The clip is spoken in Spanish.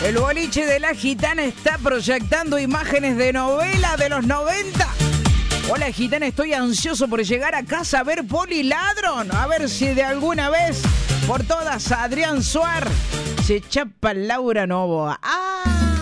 El boliche de la gitana está proyectando imágenes de novela de los 90. Hola gitana, estoy ansioso por llegar a casa a ver Poliladron. A ver si de alguna vez, por todas, Adrián Suar se chapa Laura Novoa.